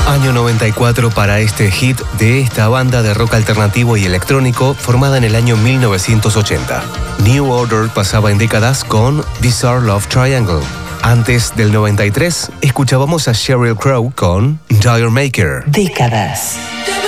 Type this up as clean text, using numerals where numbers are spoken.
Año 94 para este hit de esta banda de rock alternativo y electrónico formada en el año 1980. New Order pasaba en décadas con Bizarre Love Triangle. Antes del 93, escuchábamos a Sheryl Crow con Tire Maker. Décadas.